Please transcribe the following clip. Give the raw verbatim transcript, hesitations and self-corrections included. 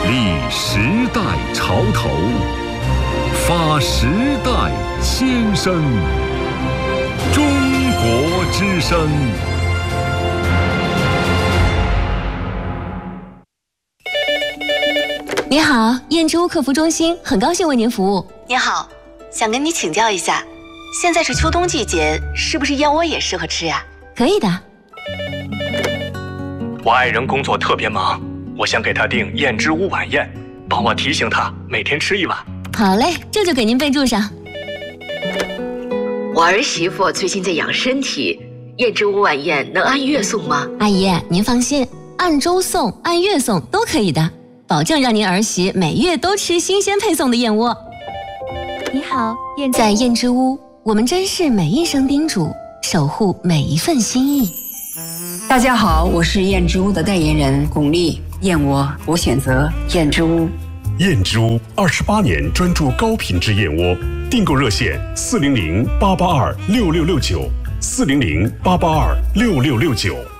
立时代潮头，发时代先声。中国之声。 你好，燕之屋客服中心，很高兴为您服务。 你好，想跟你请教一下，现在是秋冬季节，是不是燕窝也适合吃呀？ 可以的。 我爱人工作特别忙，我想给他订燕之屋晚宴，帮我提醒他每天吃一碗。 好嘞，这就给您备注上。 我儿媳妇最近在养身体，燕之屋晚宴能按月送吗？ 阿姨，您放心，按周送、按月送都可以的，保证让您儿媳每月都吃新鲜配送的燕窝。 你好，燕在燕之屋，我们珍视每一声叮嘱，守护每一份心意。 大家好，我是燕之屋的代言人巩俐，燕窝我选择燕之屋。 燕之屋二十八年专注高品质燕窝，订购热线四零零八八二六六六九，四零零八八二六六六九。